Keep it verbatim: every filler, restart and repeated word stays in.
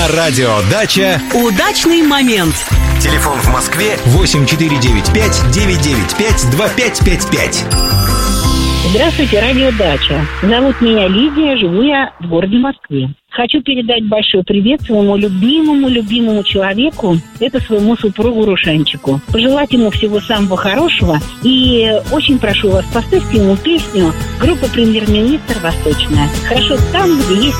На радио «Дача» удачный момент. Телефон в Москве восемь четыре девять пять девять девять пять два пять пять пять. Здравствуйте, радио «Дача». Зовут меня Лидия, живу я в городе Москве. Хочу передать большой привет своему любимому, любимому человеку, это своему супругу Рушанчику. Пожелать ему всего самого хорошего. И очень прошу вас, поставьте ему песню группы «Премьер-министр Восточная». Хорошо там, где есть